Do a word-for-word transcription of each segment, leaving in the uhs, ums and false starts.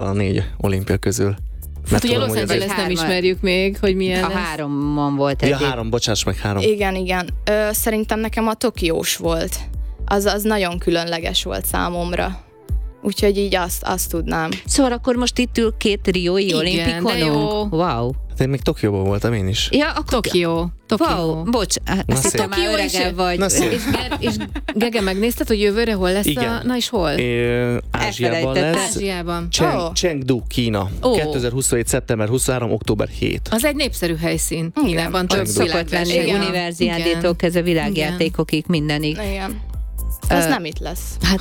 a négy olimpia közül. Hát ugye Los Angeles nem ismerjük még, hogy milyen A lesz. háromon volt egy. Ja, három, bocsáss meg, három. Igen, igen. Ö, szerintem nekem a Tokiós volt. Az, az nagyon különleges volt számomra. Úgyhogy így azt, azt tudnám. Szóval akkor most itt ül két riói olimpikonunk. Wow. Hát én még Tokióban voltam én is. Ja, akkor... Tokió. Tokió. Wow, bocs, azt hiszem már öregebb vagy. Na szép. És, és Gege, megnézted, hogy jövőre hol lesz Igen. a... Na és hol? É, Ázsiában lesz. Ázsiában. Cheng, Oh. Chengdu, Kína. Oh. kétezer-huszonhét. szeptember huszonhárom. október hetedike. Az egy népszerű helyszín. Kínában Ott több szokott lenni Igen. universiádétól kezdve világjátékokig mindenig. Igen. Az Ö, nem itt lesz. Hát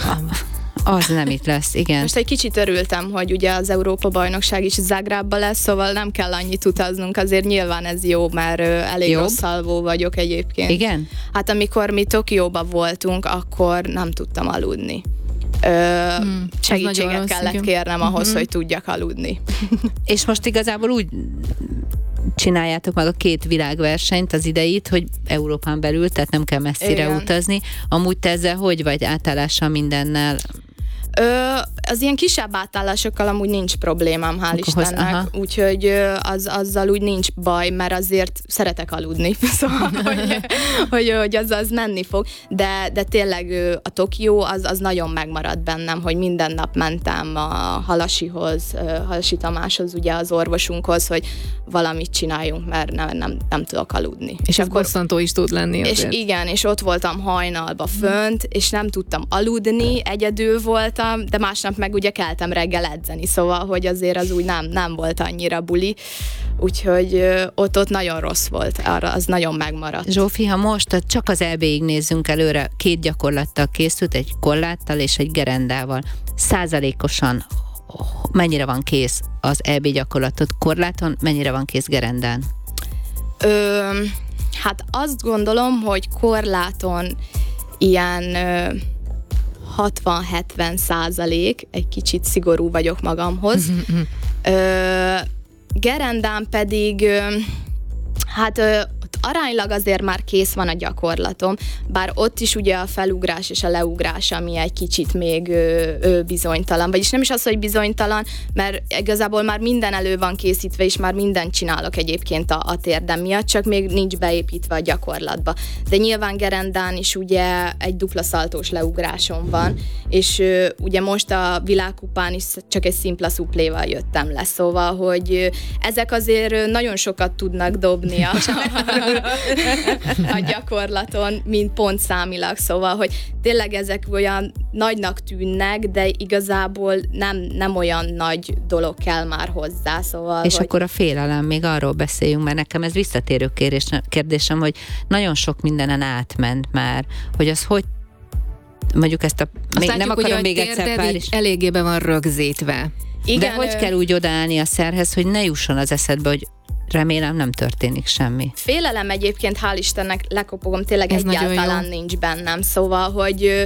az nem itt lesz, igen. Most egy kicsit örültem, hogy ugye az Európa-bajnokság is Zágrábban lesz, szóval nem kell annyit utaznunk, azért nyilván ez jó, mert ö, elég Jobb? rossz alvó vagyok egyébként. Igen? Hát amikor mi Tokióban voltunk, akkor nem tudtam aludni. Ö, Hmm, ez segítséget nagyon rossz, kellett igen. kérnem ahhoz, Mhm. hogy tudjak aludni. És most igazából úgy csináljátok meg a két világversenyt, az ideit, hogy Európán belül, tehát nem kell messzire Igen. utazni. Amúgy te ezzel hogy vagy átállással mindennel? Ö, az ilyen kisebb átállásokkal amúgy nincs problémám, hál' Akkor hoz- Istennek, aha. úgyhogy ö, az, azzal úgy nincs baj, mert azért szeretek aludni, szóval, hogy, hogy, hogy az, az menni fog, de, de tényleg ö, a Tokió az, az nagyon megmaradt bennem, hogy minden nap mentem a Halasihoz, ö, Halasi Tamáshoz, ugye az orvosunkhoz, hogy valamit csináljunk, mert nem, nem, nem tudok aludni. És ez bosszantó is tud lenni És azért. igen, és ott voltam hajnalba fönt, és nem tudtam aludni, egyedül voltam, de másnap meg ugye keltem reggel edzeni, szóval, hogy azért az úgy nem, nem volt annyira buli, úgyhogy ö, ott, ott nagyon rossz volt, arra az nagyon megmaradt. Zsófi, ha most csak az é bé-ig nézzünk előre, két gyakorlattal készült, egy korláttal és egy gerendával. Százalékosan mennyire van kész az é bé gyakorlatot korláton, mennyire van kész gerendán? Ö, hát azt gondolom, hogy korláton ilyen ö, hatvan-hetven százalék, egy kicsit szigorú vagyok magamhoz. Ö, gerendán pedig ö, hát ö, ott aránylag azért már kész van a gyakorlatom, bár ott is ugye a felugrás és a leugrás, ami egy kicsit még ö, ö, bizonytalan, vagyis nem is az, hogy bizonytalan, mert igazából már minden elő van készítve, és már mindent csinálok egyébként a, a térdem miatt, csak még nincs beépítve a gyakorlatba. De nyilván gerendán is ugye egy dupla szaltós leugrásom van, és ö, ugye most a világkupán is csak egy szimpla szupléval jöttem le, szóval, hogy ö, ezek azért ö, nagyon sokat tudnak dobni a, a gyakorlaton, mint pontszámilag, szóval, hogy tényleg ezek olyan nagynak tűnnek, de igazából nem, nem olyan nagy dolog kell már hozzá, szóval... És hogy... akkor a félelem, még arról beszéljünk, mert nekem ez visszatérő kérdés- kérdésem, hogy nagyon sok mindenen átment már, hogy az hogy mondjuk ezt a... Azt Még látjuk, nem akarom hogy még a egyszer térded pár így is. eléggé be van rögzítve. Igen, De hogy ö, kell úgy odaállni a szerhez, hogy ne jusson az eszedbe, hogy remélem nem történik semmi. Félelem egyébként, hál' Istennek, lekopogom, tényleg Ez nagyon egyáltalán jó. nincs bennem, szóval, hogy ö,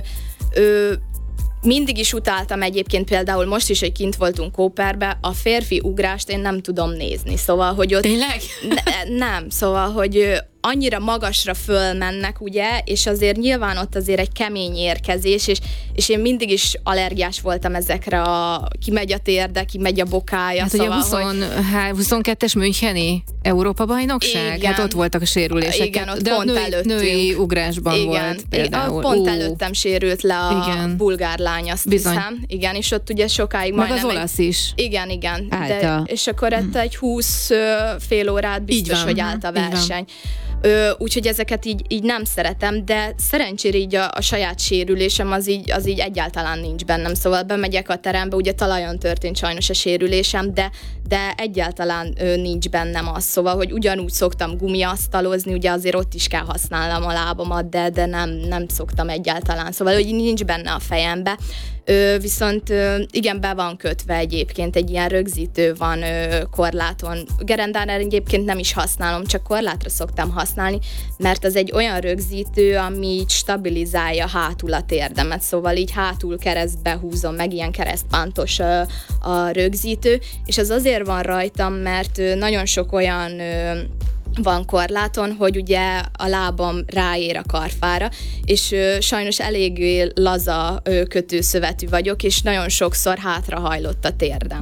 ö, mindig is utáltam egyébként, például most is, hogy kint voltunk Kóperbe, a férfi ugrást én nem tudom nézni, szóval, hogy ott... Tényleg? Ne, nem, szóval, hogy ö, annyira magasra fölmennek, ugye, és azért nyilván ott azért egy kemény érkezés, és, és én mindig is allergiás voltam ezekre a kimegy a térde, kimegy a bokája, Hát szóval, ugye hogy... húsz, há- huszonkettes Müncheni Európa-bajnokság? Igen. Hát ott voltak a sérülések. Igen, ott de pont női, előttünk. női ugrásban Igen, volt például. pont Ú. előttem sérült le a Igen. bulgár lány, azt Bizony. hiszem. Igen, és ott ugye sokáig Meg majdnem... az olasz is. Egy... Igen, igen. De, Állt a- és akkor ett egy húsz ö, fél órát biztos, van. hogy állt a Így van. verseny. Ö, úgyhogy ezeket így, így nem szeretem, de szerencsére így a, a saját sérülésem az így, az így egyáltalán nincs bennem. Szóval bemegyek a terembe, ugye talajon történt sajnos a sérülésem, de, de egyáltalán ö, nincs bennem az. Szóval, hogy ugyanúgy szoktam gumiasztalozni, ugye azért ott is kell használnom a lábamat, de, de nem, nem szoktam egyáltalán. Szóval, hogy nincs benne a fejembe. Ö, viszont ö, igen, be van kötve egyébként, egy ilyen rögzítő van ö, korláton. Gerendán egyébként nem is használom, csak korlátra szoktam használni, mert az egy olyan rögzítő, ami így stabilizálja hátul a térdemet, szóval így hátul keresztbe húzom meg, ilyen keresztpántos ö, a rögzítő, és az azért van rajtam, mert ö, nagyon sok olyan ö, van korláton, hogy ugye a lábam ráér a karfára, és ö, sajnos eléggé laza ö, kötőszövetű vagyok, és nagyon sokszor hátrahajlott a térdem.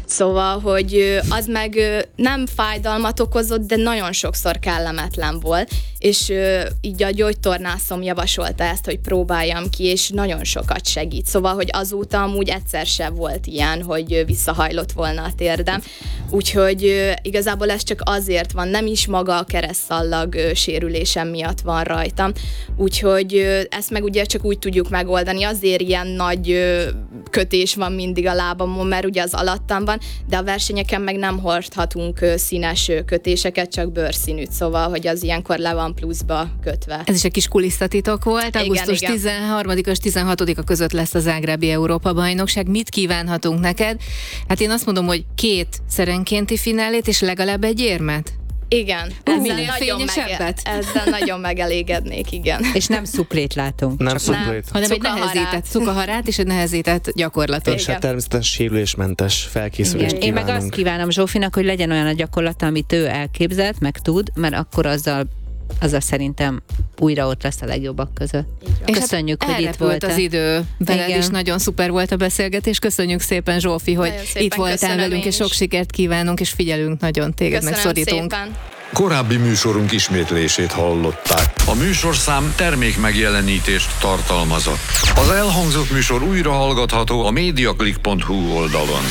Szóval, hogy ö, az meg ö, nem fájdalmat okozott, de nagyon sokszor kellemetlen volt, és ö, így a gyógytornászom javasolta ezt, hogy próbáljam ki, és nagyon sokat segít. Szóval, hogy azóta amúgy egyszer sem volt ilyen, hogy ö, visszahajlott volna a térdem. Úgyhogy ö, igazából ez csak azért van, nem is maga a keresztszallag ö, sérülésem miatt van rajtam. Úgyhogy ö, ezt meg ugye csak úgy tudjuk megoldani, azért ilyen nagy ö, kötés van mindig a lábamon, mert ugye az alattam van, de a versenyeken meg nem hordhatunk ö, színes ö, kötéseket, csak bőrszínűt, szóval, hogy az ilyenkor le van pluszba kötve. Ez is egy kis kulisszatitok volt. Augusztus igen. tizenharmadika és tizenhatodika között lesz a zágrábi Európa-bajnokság. Mit kívánhatunk neked? Hát én azt mondom, hogy két szerenkénti finálét és legalább egy érmet. Igen, Uh, ezzel minél nagyon, mege- fényesebbet? ezzel nagyon megelégednék, igen. És nem szuplét látunk. Nem nem. szuplét. Hanem egy Cukaharát. nehezített cukaharát és egy nehezített gyakorlatot. És Igen. hát természetesen sérülésmentes felkészülést Igen. Én meg azt kívánunk. kívánom Zsófinak, hogy legyen olyan a gyakorlata, amit ő elképzelt, meg tud, mert akkor azzal, azzal szerintem újra ott lesz a legjobbak között. És Köszönjük, hát hogy itt elrepült voltál. az idő veled Igen. is, nagyon szuper volt a beszélgetés. Köszönjük szépen, Zsófi, hogy Nagyon szépen itt voltál köszönöm velünk, én és sok is. sikert kívánunk, és figyelünk nagyon téged, meg Köszönöm szorítunk. szépen. Korábbi műsorunk ismétlését hallották. A műsorszám termék megjelenítést tartalmazott. Az elhangzott műsor újra hallgatható a mediaclick pont hu oldalon.